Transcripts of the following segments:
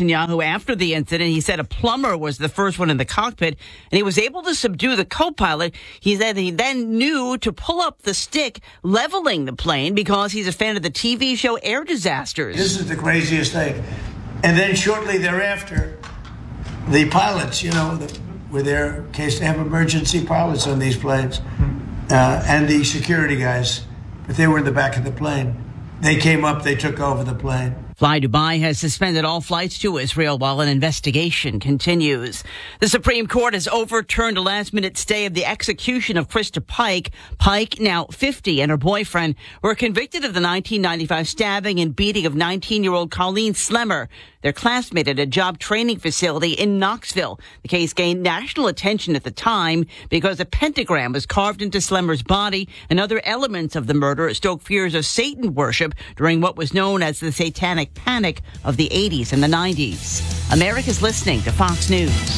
Netanyahu after the incident. He said a plumber was the first one in the cockpit, and he was able to subdue the co-pilot. He said he then knew to pull up the stick, leveling the plane, because he's a fan of the TV show Air Disasters. This is the craziest thing. And then shortly thereafter, the pilots, were there in case they have emergency pilots on these planes, and the security guys, but they were in the back of the plane. They came up, they took over the plane. Fly Dubai has suspended all flights to Israel while an investigation continues. The Supreme Court has overturned a last-minute stay of the execution of Krista Pike. Pike, now 50, and her boyfriend were convicted of the 1995 stabbing and beating of 19-year-old Colleen Slemmer, their classmate at a job training facility in Knoxville. The case gained national attention at the time because a pentagram was carved into Slemmer's body, and other elements of the murder stoked fears of Satan worship during what was known as the Satanic Panic of the 80s and the 90s. America's listening to Fox News.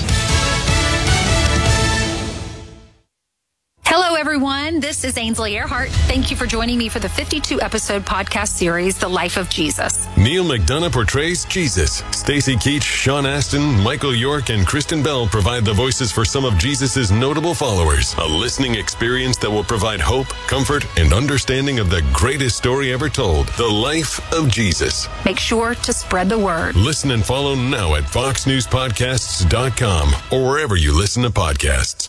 Hello, everyone. This is Ainsley Earhart. Thank you for joining me for the 52-episode podcast series, The Life of Jesus. Neil McDonough portrays Jesus. Stacey Keach, Sean Astin, Michael York, and Kristen Bell provide the voices for some of Jesus' notable followers. A listening experience that will provide hope, comfort, and understanding of the greatest story ever told, The Life of Jesus. Make sure to spread the word. Listen and follow now at foxnewspodcasts.com or wherever you listen to podcasts.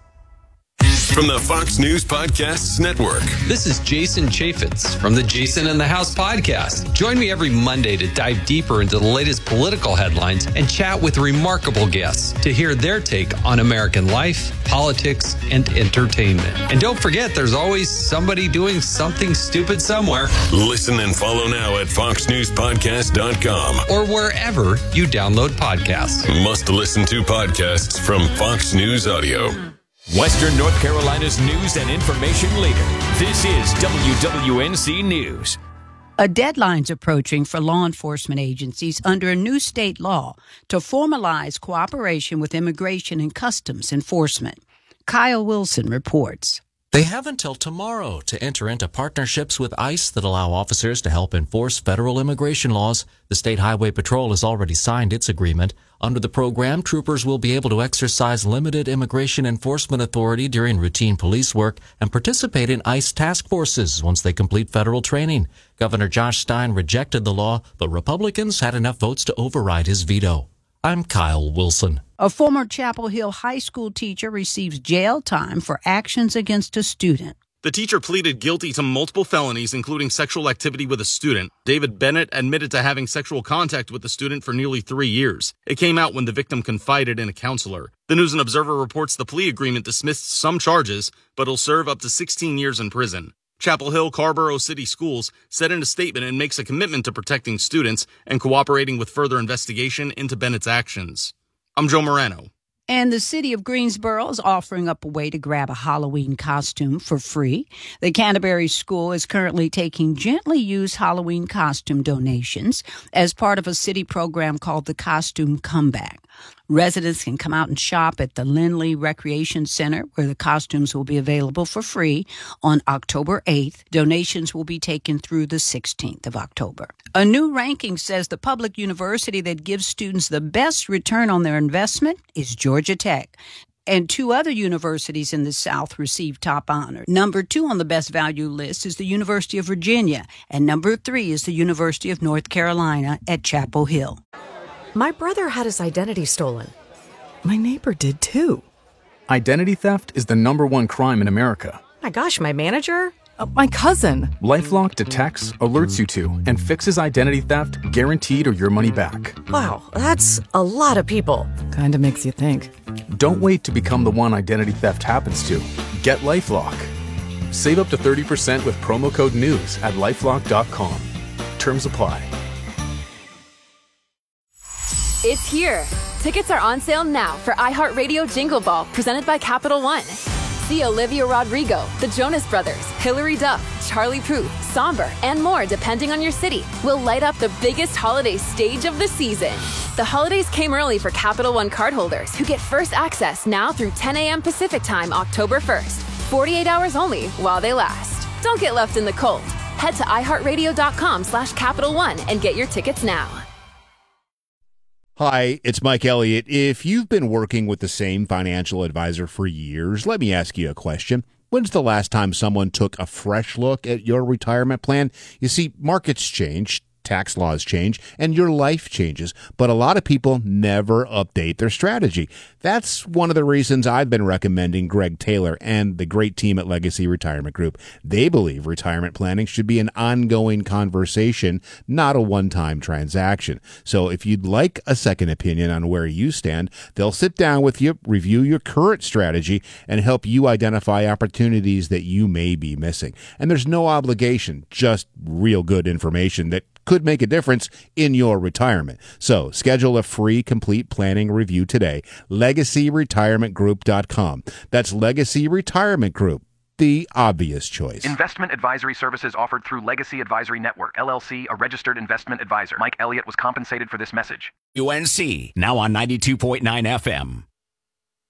From the Fox News Podcasts Network. This is Jason Chaffetz from the Jason in the House podcast. Join me every Monday to dive deeper into the latest political headlines and chat with remarkable guests to hear their take on American life, politics, and entertainment. And don't forget, there's always somebody doing something stupid somewhere. Listen and follow now at foxnewspodcast.com or wherever you download podcasts. Must listen to podcasts from Fox News Audio. Western North Carolina's news and information leader. This is WWNC News. A deadline's approaching for law enforcement agencies under a new state law to formalize cooperation with Immigration and Customs Enforcement. Kyle Wilson reports. They have until tomorrow to enter into partnerships with ICE that allow officers to help enforce federal immigration laws. The State Highway Patrol has already signed its agreement. Under the program, troopers will be able to exercise limited immigration enforcement authority during routine police work and participate in ICE task forces once they complete federal training. Governor Josh Stein rejected the law, but Republicans had enough votes to override his veto. I'm Kyle Wilson. A former Chapel Hill high school teacher receives jail time for actions against a student. The teacher pleaded guilty to multiple felonies, including sexual activity with a student. David Bennett admitted to having sexual contact with the student for nearly 3 years. It came out when the victim confided in a counselor. The News and Observer reports the plea agreement dismissed some charges, but will serve up to 16 years in prison. Chapel Hill Carborough City Schools said in a statement it makes a commitment to protecting students and cooperating with further investigation into Bennett's actions. I'm Joe Morano. And the city of Greensboro is offering up a way to grab a Halloween costume for free. The Canterbury School is currently taking gently used Halloween costume donations as part of a city program called the Costume Comeback. Residents can come out and shop at the Lindley Recreation Center, where the costumes will be available for free on October 8th. Donations will be taken through the 16th of October. A new ranking says the public university that gives students the best return on their investment is Georgia Tech. And 2 other universities in the South received top honor. Number 2 on the best value list is the University of Virginia, and number 3 is the University of North Carolina at Chapel Hill. My brother had his identity stolen. My neighbor did too. Identity theft is the #1 crime in America. My gosh, my manager? My cousin. LifeLock detects, alerts you to, and fixes identity theft guaranteed or your money back. Wow, that's a lot of people. Kinda makes you think. Don't wait to become the one identity theft happens to. Get LifeLock. Save up to 30% with promo code NEWS at LifeLock.com. Terms apply. It's here. Tickets are on sale now for iHeartRadio Jingle Ball, presented by Capital One. See Olivia Rodrigo, the Jonas Brothers, Hilary Duff, Charlie Puth, Somber, and more depending on your city. Will light up the biggest holiday stage of the season. The holidays came early for Capital One cardholders who get first access now through 10 a.m. Pacific Time, October 1st. 48 hours only while they last. Don't get left in the cold. Head to iHeartRadio.com/Capital One and get your tickets now. Hi, it's Mike Elliott. If you've been working with the same financial advisor for years, let me ask you a question. When's the last time someone took a fresh look at your retirement plan? You see, markets change, tax laws change, and your life changes, but a lot of people never update their strategy. That's one of the reasons I've been recommending Greg Taylor and the great team at Legacy Retirement Group. They believe retirement planning should be an ongoing conversation, not a one-time transaction. So if you'd like a second opinion on where you stand, they'll sit down with you, review your current strategy, and help you identify opportunities that you may be missing. And there's no obligation, just real good information that could make a difference in your retirement. So schedule a free complete planning review today. LegacyRetirementGroup.com. That's Legacy Retirement Group, the obvious choice. Investment advisory services offered through Legacy Advisory Network, LLC, a registered investment advisor. Mike Elliott was compensated for this message. UNC, now on 92.9 FM.